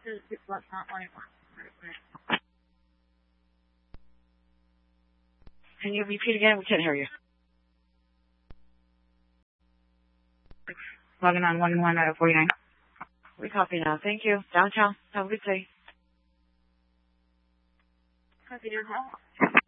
Can you repeat again? We can't hear you. Logging on 1-1 out of 49. We copy now. Thank you. Downtown. Have a good day. Copy downtown.